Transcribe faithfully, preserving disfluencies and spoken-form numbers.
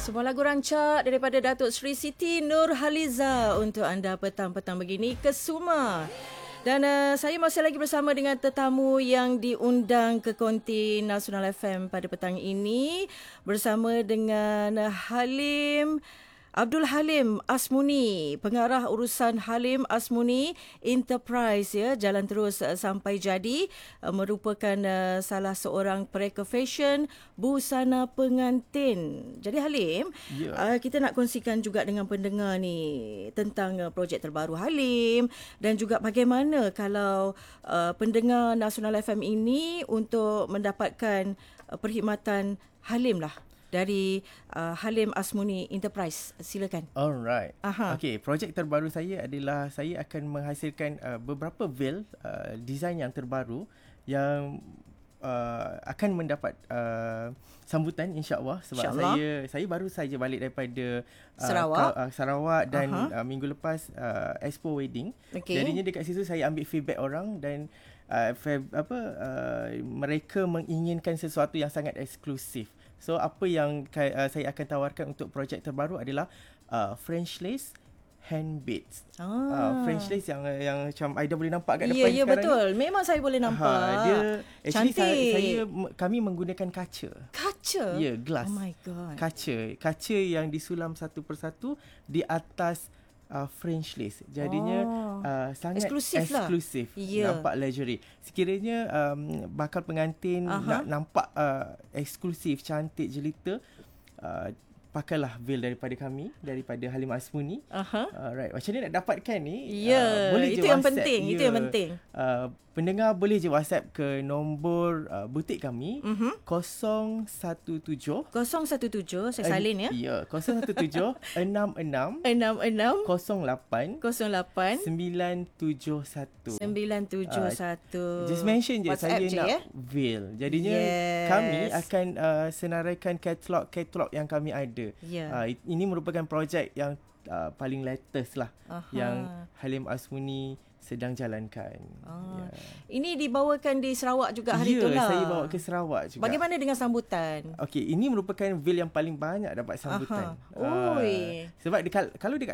Semua lagu rancak daripada Datuk Seri Siti Nurhaliza untuk anda petang-petang begini ke Suma. Dan uh, saya masih lagi bersama dengan tetamu yang diundang ke Konti Nasional F M pada petang ini bersama dengan uh, Halim Abdul Halim Asmuni, pengarah urusan Halim Asmuni Enterprise, ya, jalan terus uh, sampai jadi, uh, merupakan uh, salah seorang pereka fashion busana pengantin. Jadi Halim, yeah. uh, kita nak kongsikan juga dengan pendengar ni tentang uh, projek terbaru Halim dan juga bagaimana kalau uh, pendengar Nasional F M ini untuk mendapatkan uh, perkhidmatan Halim lah dari uh, Halim Asmuni Enterprise. Silakan. Alright. Okey, projek terbaru saya adalah saya akan menghasilkan uh, beberapa veil uh, design yang terbaru yang uh, akan mendapat uh, sambutan insya-Allah sebab insya saya saya baru saja balik daripada uh, Sarawak, ka, uh, Sarawak dan uh, minggu lepas uh, Expo Wedding. Okay. Jadinya dekat situ saya ambil feedback orang dan uh, fab, apa uh, mereka menginginkan sesuatu yang sangat eksklusif. So apa yang uh, saya akan tawarkan untuk projek terbaru adalah uh, French lace hand beads. Ah. Uh, French lace yang yang macam Aida boleh nampak kat yeah, depan yeah, sekarang. Ya, betul. Ni. Memang saya boleh nampak. Ha, dia cantik. Saya, saya kami menggunakan kaca. Kaca? Ya, yeah, glass. Oh my god. Kaca. Kaca yang disulam satu persatu di atas Uh, French lace. Jadinya oh. uh, sangat eksklusif, eksklusif. Yeah. Nampak luxury. Sekiranya um, bakal pengantin uh-huh. nak nampak uh, eksklusif, cantik, jelita, uh, pakailah veil daripada kami, daripada Halim Asmuni. Uh-huh. Alright, macam mana nak dapatkan ni? Ya, yeah. uh, boleh itu je yang WhatsApp. penting. Yeah. Itu yang penting. Uh, pendengar boleh je WhatsApp ke nombor uh, butik kami uh-huh. kosong satu tujuh kosong satu tujuh saya salin ya. Ya, kosong satu tujuh enam enam enam enam kosong lapan kosong lapan sembilan tujuh satu sembilan tujuh satu. Uh, just mention je WhatsApp saya je, nak ya? veil. Jadinya yes. kami akan uh, senaraikan katalog-katalog yang kami ada. Yeah. Uh, ini merupakan projek yang uh, paling latest lah. Aha. Yang Halim Asmuni sedang jalankan. Ah. Yeah. Ini dibawakan di Sarawak juga hari yeah, tu lah. Ya, saya bawa ke Sarawak juga. Bagaimana dengan sambutan? Okey, ini merupakan veil yang paling banyak dapat sambutan. Uh, uh, sebab dekat, kalau dekat